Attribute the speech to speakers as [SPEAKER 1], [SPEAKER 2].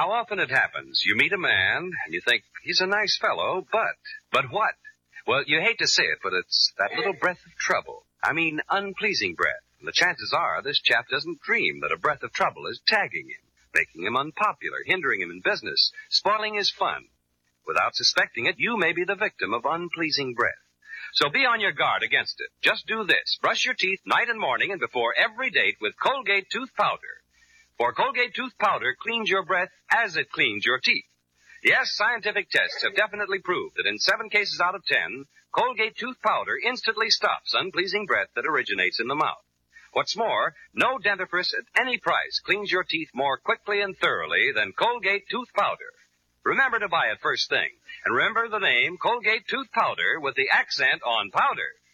[SPEAKER 1] How often it happens, you meet a man and you think he's a nice fellow, but what? Well, you hate to say it, but it's that little breath of trouble. I mean, unpleasing breath. And the chances are this chap doesn't dream that a breath of trouble is tagging him, making him unpopular, hindering him in business, spoiling his fun. Without suspecting it, you may be the victim of unpleasing breath. So be on your guard against it. Just do this. Brush your teeth night and morning and before every date with Colgate Tooth Powder. For Colgate Tooth Powder cleans your breath as it cleans your teeth. Yes, scientific tests have definitely proved that in 7 cases out of 10, Colgate Tooth Powder instantly stops unpleasing breath that originates in the mouth. What's more, no dentifrice at any price cleans your teeth more quickly and thoroughly than Colgate Tooth Powder. Remember to buy it first thing. And remember the name Colgate Tooth Powder with the accent on powder.